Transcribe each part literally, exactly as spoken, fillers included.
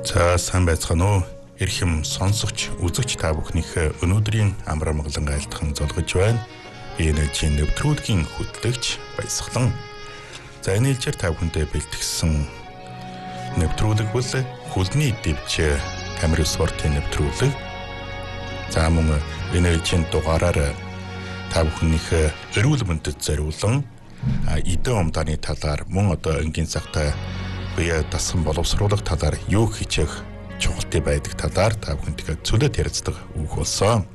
За сайн байцгаана уу? Эрхэм сонсогч, үзэгч та бүхнийхээ өнөөдрийн амар амгалан айлтхан золгож байна. Энэ чинь нэвтрүүлгийн хөтлөгч Баясгалан. За энэ хэлээр та бүхэндээ бэлтгэсэн нэвтрүүлэг бол хөлний дэвж камер спортын нэвтрүүлэг. За мөн энэ хэлжийн дугаараар та бүхнийхээ эрүүл мэндэд зориулан эдэн умдааны талаар мөн одоо энгийн цагтаа бие дасан боловсруулах талаар юу хичээх чухалтай байдаг талаар та бүхэнтэйгээ цөлөөд ярилцдаг үг болсон.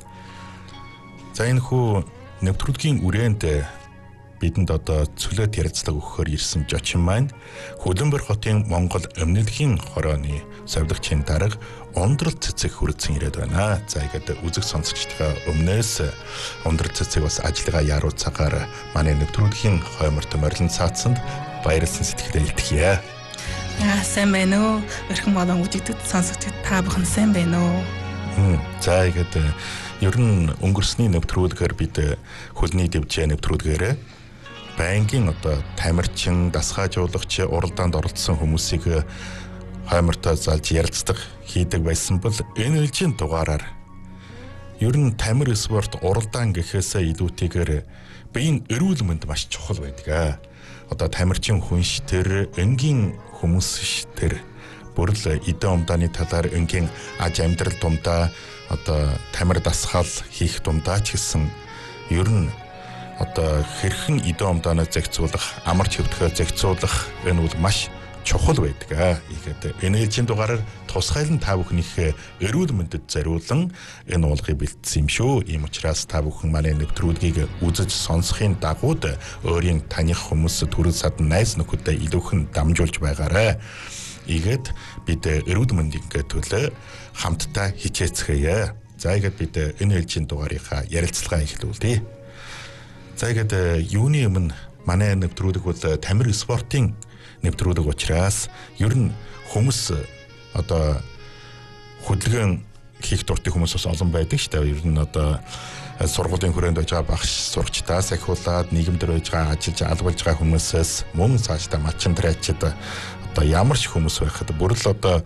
За энэ хүү нэвтрүүлгийн үрээнд бидэнд одоо цөлөөд ярилцлага өгөхөөр ирсэн зочин маань Хөлбөмбөр хотын Монгол өмнөдхийн хорооны совилгчийн дарга Ундрал Цэцэг хүрэлцэн ирээд байна. За ингээд үзэг сонсогчдоо өмнөөс Ундрал Цэцэг бас ажиллагаа яаруулцаагаар манай нэвтрүүлгийн хоймор төмөрлөн цаацсанд баярлсан сэтгэлээ илтгэе. Аа сайн байна уу? Өрхөн болон үзэгдэд сонсогчд та бүхэн сайн байна уу? За ингээд ер нь өнгөрсний нэвтрүүлгээр бид хөлний дэвжээ нэвтрүүлгээрээ байнгын одоо тамирчин, дасгаажуулагч, уралдаанд оролцсон хүмүүсийг хоймортой залж ярилцдаг хийдэг байсан бол энэ үеийн дугаараар ер нь тамир спорт уралдаан гэхээсээ илүүтэйгээр биеийн эрүүл мэнд маш чухал байдаг. Одоо тамирчин хүн ш тэр энгийн хүмүүс ш тэр бүрл эдэн умдааны талаар энгийн аж амьдрал дундаа одоо тамир дасгал хийх дундаа ч гэсэн ер нь одоо хэрхэн эдэн умдаанаа зохицуулах, амар чөвдгөө зохицуулах энэ бол маш чухал байдаг. Ийгээд энэ ээлжийн дугаараар тусгайлан та бүхнийхээ эрүүл мэндэд зориулан энэ уулгыг бэлдсэн юм шүү. Ийм учраас та бүхэн манай нэвтрүүлгийг үзэж сонсохын дагууд өөрийн таних хүмүүс төрөл садан найз нөхөдөө илүүхэн дамжуулж байгаарай. Ийгээд бид эрүүл мэндийн төлөө хамтдаа хичээцгээе. За ийгээд бид энэ ээлжийн дугаарынхаа ярилцлагаа эхлүүлье. За ийгээд юуны өмнө манай нэвтрүүлэг бол тамир спортын нэвтрүүлэг учраас ер нь хүмүүс одоо хөдөлгөөн хийх дуртай хүмүүс бас олон байдаг шүү дээ. Ер нь одоо сургуулийн хүрээнд байж байгаа багш сурагчдаас ахиулаад нийгэмдэр байж байгаа ажиллаж албалж байгаа хүмүүсээс мөн цаашдаа малчин тариачид одоо ямар ч хүмүүс байхад бүрл одоо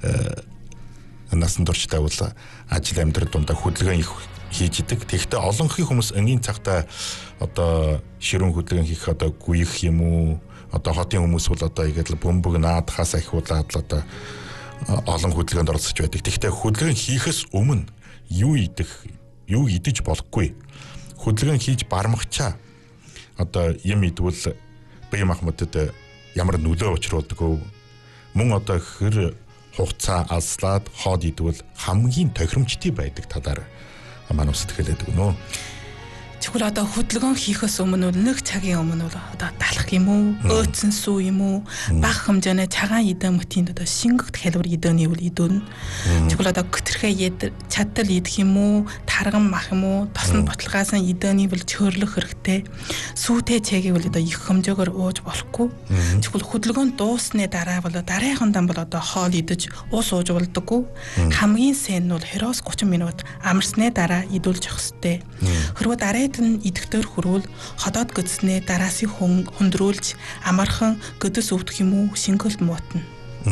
насан туршдаа бол ажил амьдрал дундаа хөдөлгөөн хийж идэг. Тэгэхдээ олонхын хүмүүс энгийн цагтаа одоо ширүүн хөдөлгөөн хийх одоо гүйх юм уу? Одоо хотын хүмүүс бол одоо игээд бөмбөг наадахаас ахиулаад одоо олон хөдөлгөөнд оролцож байдаг. Тэгэхдээ хөдөлгөөн хийхээс өмнө юу идэх, юу идэж болохгүй. Хөдөлгөөн хийж бармагчаа одоо юм идвэл бие махбодод ямар нөлөө учруулдаг вэ? Мөн одоо хэр хугацаа алслаад хоод идвэл хамгийн тохиромжтой байдаг талаар манай сэтгэлээд өгнө. Тэгвэл одоо хөдөлгөөн хийхээс өмнө нэг цагийн өмнө одоо далах юм уу, өөцөн сүү юм уу, бага хэмжээний цагаан эдэн мөтийн одоо шингэгт калори эдэний үл идүүн. Тэгвэл одоо гөтөрхөө чадтал идэх юм уу, тарган мах юм уу, тосон ботлогоос нь эдэний үл чөрлөх хэрэгтэй. Сүүтэй цэгийг бол одоо их хэмжээгээр ууж болохгүй. Тэгвэл хөдөлгөөн дуусны дараа бол дараахан бол одоо хоол идэж ус ууж болдоггүй. Хамгийн сайн нь бол хероос гучин минут амарсны дараа идүүлж явах хэрэгтэй. Хэрвээ дараа идэвхтэр хөрвөл ходоод гөдснээ дараасын хүн хөндрүүлж амархан гөдөс өвдөх юм уу шингэлт муутна.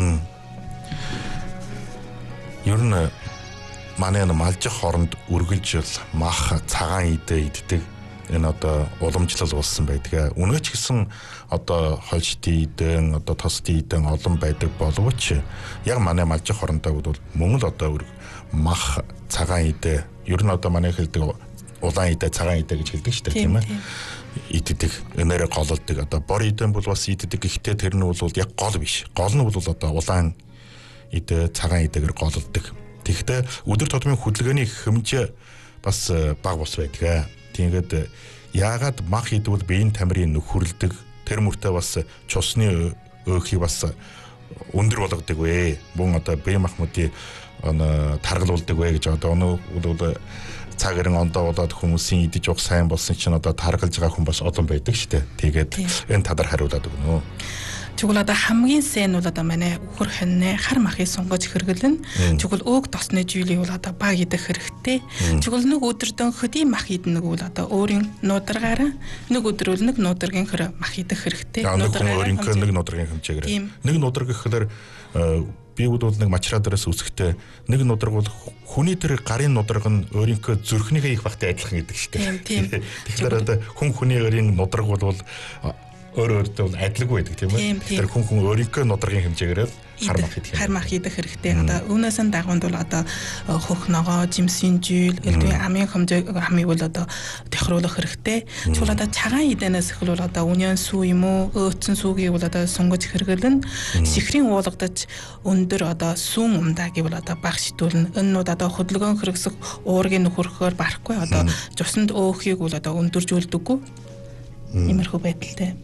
Ер нь манай малжих хооронд үргэлжил мах цагаан идэ иддэг энэ одоо уламжлал болсон байдаг. Үнэ ч гэсэн одоо хольчтын идэн одоо тосдын идэн олон байдаг боловч яг манай малжих хоорондоо бол мөн л одоо мах цагаан идэ ер нь одоо манай хэлдэг улаан идэ цагаан идэ гэж хэлдэг шүү дээ тийм ээ. Иддэг энээр гололдог одоо бор идэн бол бас иддэг гэхдээ тэр нь бол яг гол биш. Гол нь бол одоо улаан идэ цагаан идэгээр гололдог. Тэгэхдээ өдөр тутмын хөдөлгөөний хэмжээ бас бага бос байдаг. Тэгээд яагаад мах идвэл биеийн тамирын нөхөрлөдөг тэр мөртөө бас цусны өөхийг бас өндөр болгодог вэ? Мөн одоо бие махбодыг таргалуулдаг вэ гэж одоо өнөө цагэрэн ондоо болоод хүмүүсийн идэж уух сайн болсон чинь одоо таргалж байгаа хүн бас олон байдаг шүү дээ. Тэгээд энэ талаар хариулаад өгнө. Тэгвэл одоо хамгийн сайн бол одоо манай үхэр хонь хар махыг сунгаж хэргэлэн. Тэгвэл өг тосны жилийн бол одоо баг идэх хэрэгтэй. Тэгвэл нэг өдөрдөн хөдийн мах идэх бол одоо өөрийн нударгаараа нэг өдөр бол нэг нударгийн хөр мах идэх хэрэгтэй. Нударгаар өөрийнхөө нэг нударгийн хэмжээгээр. Нэг нударг гэхээр би бол нэг мачраа дээрээс үсэхтэй нэг нудраг бол хүний тэр гарын нудраг нь өөрийнхөө зүрхнийхээ их багтай адилхан гэдэг шүү дээ. Тэгэхээр одоо хүн хүний өөрийн нудраг бол өөр өөртөө бол адилгүй байдаг тийм ээ. Тэгэхээр хүн хүн өөрийнхөө нудрагын хэмжээгээр хар мах идэх хар мах идэх хэрэгтэй. Одоо үүнээс нь дагуунд бол одоо хөх ногоо, жимсийн жийл, элдвийн амын хэмжээ амыг бол одоо тохируулах хэрэгтэй. Тэгвэл одоо цагаан идэнээс эхлүүл одоо үнэн сүү юм уу, өөцөн сүүгийг бол одоо сунгаж хэргэлэн сихрийн уулгадаж өндөр одоо сүүн умдаа гэвэл одоо баг шитүүлнэ. Энэ нь одоо хөдөлгөөн хэрэгсэх уургийн нөхөрхөөр барахгүй одоо цуснд өөхийг бол одоо өндөржүүлдэггүй. Иймэрхүү байдалтай.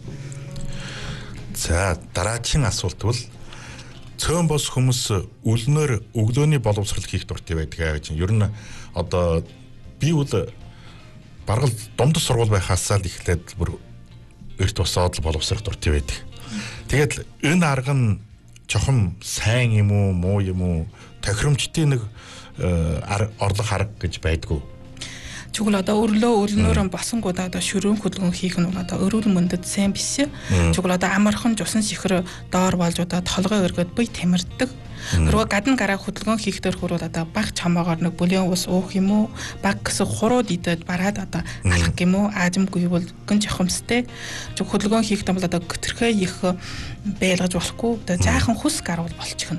За дараагийн асуулт бол цөөн бос хүмүүс үлнээр өглөөний боловсрол хийх дуртай байдаг гэж. Ер нь одоо би бол бараг л дундад сургууль байхаасаа л эхлээд бүр эрт босоод л боловсрох дуртай байдаг. Тэгээд энэ арга нь чухам сайн юм уу, муу юм уу, тохиромжтой нэг орлох арга гэж байдгүй. Тэгвэл одоо өрлөө өлнөөрөө босонгуудаа одоо шөрөөн хөдөлгөөн хийх нь бол одоо өрүүл мөндөд сайн биш. Тэгвэл одоо амархан жусан сихэр доор болж одоо толгой өргөд бие тамирддаг. Руу гадна гараа хөдөлгөөн хийхдээ хөрвөл одоо баг чамаагаар нэг бүлээн ус уух юм уу, баг гэсэн хурууд идээд бараад одоо алах юм уу, аажимгүй бол гэн жохомстэй. Тэг хөдөлгөөн хийхдээ бол одоо гөтөрхөө их байлгаж болохгүй. Одоо жаахан хүс гарвал болчихно.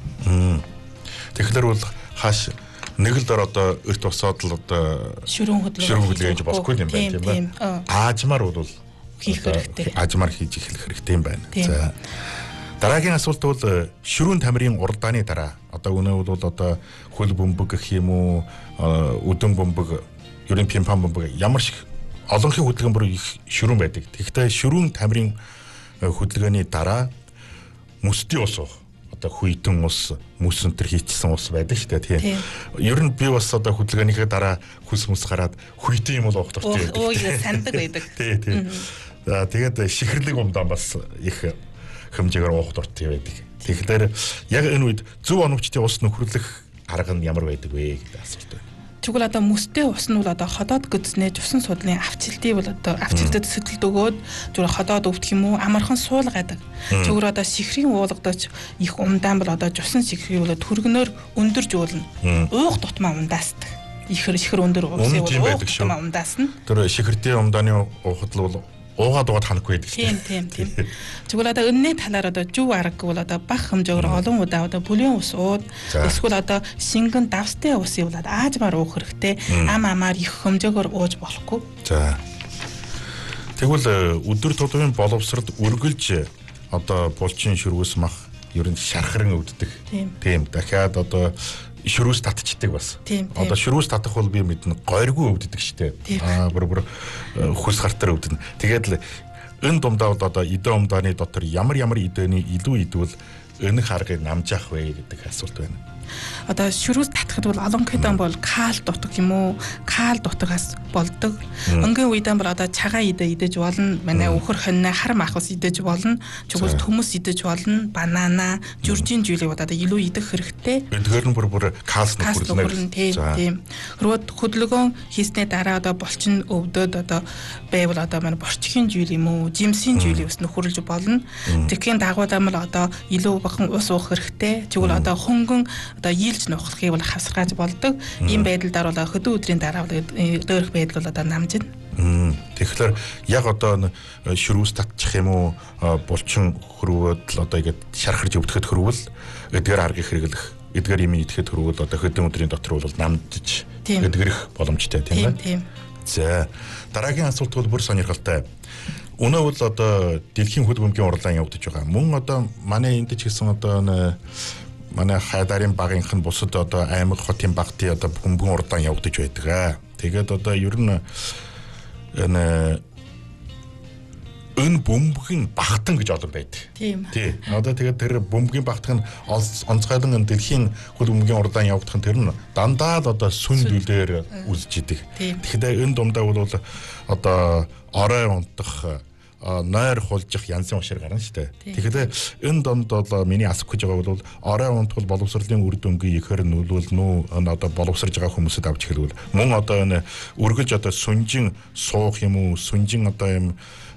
Тэгэхээр бол хааш нэг л дор одоо эрт босоод л одоо шөрөөн хөдөлгөөн шөрөөн хөдөлгөөн хийж болохгүй юм байна тийм ээ. Аажмаар бол хийх хэрэгтэй. Аажмаар хийж эхлэх хэрэгтэй юм байна. За дараагийн асуулт бол шөрөөн тамирын уралдааны дараа одоо өнөө бол одоо хөл бөмбөг гэх юм уу, өдөн бөмбөг, ерөн пимпам бөмбөг ямар шиг олонхын хөдөлгөөн бүр их шөрөөн байдаг. Тэгэхдээ шөрөөн тамирын хөдөлгөөний дараа мөсдийн ус уух одоо хүйтэн ус, мүс өнтер хийчихсэн ус байдаг шүү дээ тийм. Ер нь би бас одоо хөдөлгөөнийхээ дараа хүс мүс гараад хүйтэн юм бол уух дуртай байдаг. Оо яа сандаг байдаг. Тийм тийм. За тэгээд шихэрлэг умдаа бас их хэмжээгээр уух дуртай байдаг. Тэгэхээр яг энэ үед зөв оновчтой ус нөхөрлөх арга нь ямар байдаг вэ гэдэг асуулт байна. Тэгвэл одоо мөстэй ус нь бол одоо ходоод гүдснээ жусан судлын авчилтыг бол одоо авчилтад сэтэл өгөөд зүгээр ходоод өвдөх юм уу амархан суулгадаг. Зүгээр одоо сихрийн уулгадаж их умдаан бол одоо жусан сихрийг бол төргнөөр өндөрж уулна. Уух тутмаа ундаасдаг. Ихэр ихэр өндөр усыг бол уух тутмаа ундаасна. Тэр шихэртэй умдааны уухад л уугаад уугаад ханахгүй байдаг шүү дээ. Тийм тийм тийм. Тэгвэл одоо өнний талаар одоо жүв арга бол одоо баг хэмжээгээр олон удаа одоо бүлээн ус ууд эсвэл одоо шингэн давстай усыг бол аажмаар уух хэрэгтэй. Ам амаар их хэмжээгээр ууж болохгүй. За. Тэгвэл өдөр тутмын боловсролд үргэлж одоо булчин шөргөөс мах ер нь шархран өвддөг. Тийм. Дахиад одоо шөрөөс татчихдаг бас. Одоо шөрөөс татах бол би мэднэ гойргүй өвддөг штэ. Аа бүр бүр хүс гартаар өвдөнө. Тэгээд л энэ думдаа бол одоо идэ умдааны дотор ямар ямар идэний илүү идвэл өнөх аргыг намжаах вэ гэдэг асуулт байна. Одоо шөрөөс татхад бол олон хэдэн бол кал дутаг юм уу? Кал дутагаас болдог. Өнгийн үедээ бол одоо цагаан идэ идэж болно. Манай үхэр хонь хар махас идэж болно. Чугуул төмөс идэж болно. Банана, жүржин жилийг одоо илүү идэх хэрэгтэй. Эдгээр нь бүр бүр калс нөхөрлөнө. Тийм. Хөрөд хөдөлгөөн хийснээ дараа одоо булчин өвдөд одоо байвал одоо манай борчгийн жил юм уу? Жимсийн жилийг бас нөхөрлөж болно. Тэгэхин дагуудаа мал одоо илүү бахан ус уух хэрэгтэй. Чугуул одоо хөнгөн одоо ийлж нухлахыг бол хавсаргааж болдог. Ийм байдлаар бол хөдөө өдрийн дараа дөөрөх байдал бол одоо намжина. Тэгэхээр яг одоо шөрөөс татчих юм уу булчин хөрвөөд л одоо игээд шархарж өвдөхөд хөрвөл эдгээр аргыг хэрэглэх эдгээр юм идэхэд хөрвөл одоо хөдөө өдрийн дотор бол намжиж эдгэрэх боломжтой тийм ээ. За дараагийн асуулт бол бүр сонирхолтой. Өнөө бол одоо дэлхийн хөл бөмбөгийн уралдаан явагдаж байгаа. Мөн одоо манай энд ч гэсэн одоо манай хайдарын багийнх нь бусад одоо аймаг хотын багтын одоо бөмбөгийн уралдаан явагдаж байдаг. Тэгээд одоо ер нь энэ өн бөмбөгийн багтан гэж олон байдаг. Тийм. Тий. Одоо тэгээд тэр бөмбөгийн багтан онцгойлон дэлхийн хөл бөмбөгийн уралдаан явагдах нь тэр нь дандаа л одоо сүнд үлээр үзэж идэг. Тэгэхээр энэ дундаа бол одоо орой унтах нойр хулжих янзын ушир гарна шүү дээ. Тэгэхээр энэ донд бол миний асах гэж байгаа бол орой унтвал боловсролын үр дүнгийн ихээр нөлөөлнө үү? Одоо боловсрж байгаа хүмүүсэд авч хэлвэл мөн одоо энэ үргэлж одоо сүнжин суух юм уу? Сүнжин одоо юм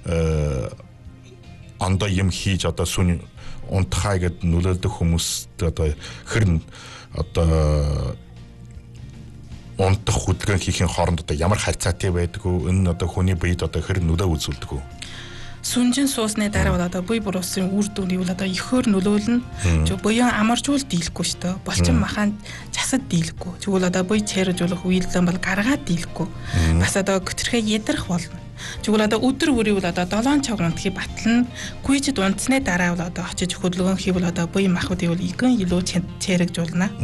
ондоо юм хийж одоо сүн унтхаа гэд нөлөөлдөг хүмүүст одоо хэрн одоо унтах хөдөлгөөн хийхин хооронд одоо ямар харьцаатай байдаг вэ? Энэ одоо хүний биед одоо хэрн нөлөө үзүүлдэг үү? Сүнжин суусны дараа бол одоо буй буруuсын үр дүн ивэл одоо ихөр нөлөөлнө. Зөв буян амаржуул дийлэхгүй шүү дээ. Болчин махаан засад дийлэхгүй. Тэгвэл одоо буй цээржүүлэх үйлдэл бол гаргаад дийлэхгүй. Бас одоо гүтрэхээ ядрах болно. Тэгвэл одоо өдөр бүрийн бол одоо долоон цаг унтхий батлна. Гүйжид унтсны дараа бол одоо очиж хөдөлгөөн хийвэл одоо буй махбод ивэл игэн илүү цээрэгжүүлнэ.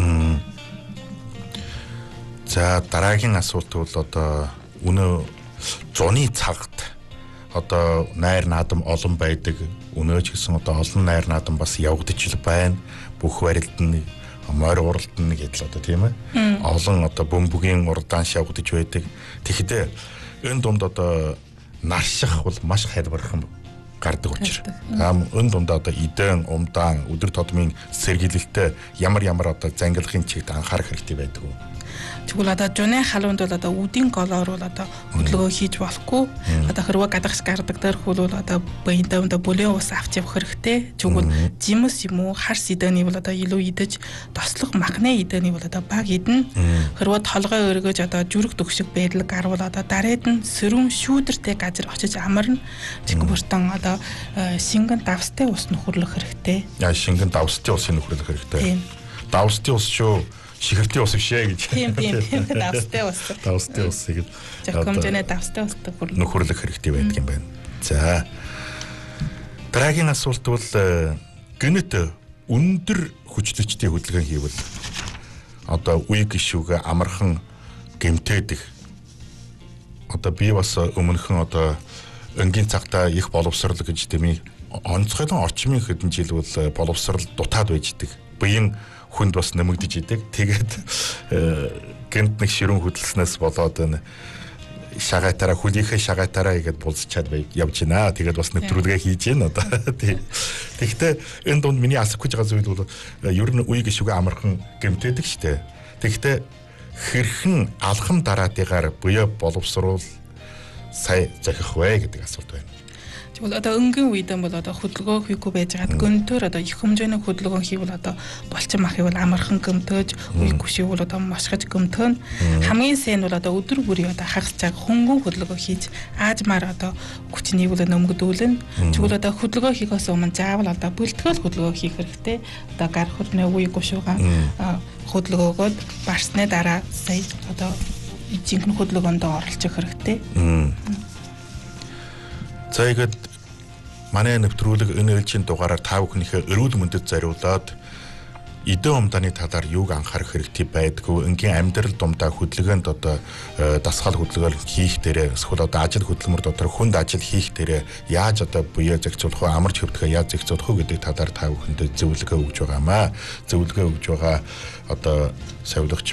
За дараагийн асуулт бол одоо өнөө зуны цагт одоо найр наадам олон байдаг. Өнөө ч гэсэн одоо олон найр наадам бас явагдаж байна. Бүх барилд нь морь уралд нь гэдэл одоо тийм ээ. Олон одоо бөмбөгийн уралдаан явагдаж байдаг. Тэгэхдээ энэ дунд одоо нарших бол маш хялбархан гардаг учраас. Энэ дунд одоо идэн, умдаан, өдөр тутмын сэргийлэлтэй ямар ямар одоо зангилахын чигт анхаарах хэрэгтэй байдаг уу? Тэгвэл одоо жуны халуунд бол одоо үдийн голоор бол одоо хөдөлгөөн хийж болохгүй. Одоо хэрвээ гадагш гардаг дээр хөл бол одоо баяндаа одоо бүлээн ус авч явах хэрэгтэй. Тэгвэл жимс юм уу харс идэний бол одоо илүү идэж тослох махны идэний бол одоо баг идэн. Хэрвээ толгой өргөж одоо жүрэг төгшөг байдал гарвал одоо дараад нь сөрөн шүүдэртэй газар очиж амарна. Тэгвэртэн одоо шингэн давстай ус нөхөрлөх хэрэгтэй. Яа шингэн давстай ус нөхөрлөх хэрэгтэй. Давстай ус шүү. Шихэртэй ус бишээ гэж. Тийм тийм тийм давстай ус. Давстай ус гэж. Жохомжны давстай ус нөхөрлөх хэрэгтэй байдаг юм байна. За. Дараагийн асуулт бол гэнэт өндөр хүчлэгчтэй хөдөлгөөн хийвэл одоо үе гişүүгээ амархан гэмтээдэг. Одоо би бас өмнөхөн одоо өнгийн цагтаа их боловсрал гэж дэмий онцгойлон орчмын хэдэн жил бол боловсрал дутаад байждаг. Буян хүнд бас нэмэгдэж идэг. Тэгээд гэнт нэг ширүүн хөдөлснөөс болоод энэ шагайтараа хүлийнхээ шагайтараа игээд булзчаад явж байна. Тэгээд бас нэвтрүүлгээ хийж байна одоо. Тэгэхдээ энэ дунд миний асах гэж байгаа зүйл бол ер нь үе гişүүгээ амархан гэмтээдэг штэ. Тэгэхдээ хэрхэн алхам дараатыгаар буяа боловсруул сая захих вэ гэдэг асуулт байна. Тэгвэл одоо өнгийн үед бол одоо хөдөлгөөн хийхгүй байж байгаа. Гөнтөр одоо их хэмжээний хөдөлгөөн хийвэл одоо болчин мах ивэл амархан гэмтэж, үе гүшүүл одоо мошгож гэмтэн. Хамгийн сайн бол одоо өдөр бүрийн одоо хагас цаг хөнгөн хөдөлгөөн хийж аажмаар одоо хүчнийг бол нөмгдүүлнэ. Тэгвэл одоо хөдөлгөөн хийхээс өмнө заавал одоо бэлтгэл хөдөлгөөн хийх хэрэгтэй. Одоо гар хөрнөө үе гүшүүган хөдөлгөөгөөд барсны дараа сая одоо жинхэнэ хөдөлгөөнд оролцох хэрэгтэй. За ихэд манай нэвтрүүлэг энэ ээлжийн дугаараар та бүхнийхээ эрүүл мэндэд зориулаад эдэн умдааны талаар юуг анхаарах хэрэгтэй байдгүй, энгийн амьдрал дундаа хөдөлгөөнд одоо дасгал хөдөлгөөр хийх дээрээ эсвэл одоо ажил хөдөлмөр дотор хүнд ажил хийх дээрээ яаж одоо буяа зохицуулах вэ, амарч хөвдөхөө яаж зохицуулах вэ гэдэг талаар та бүхэндээ зөвлөгөө өгж байгаамаа. Зөвлөгөө өгж байгаа одоо савлэгч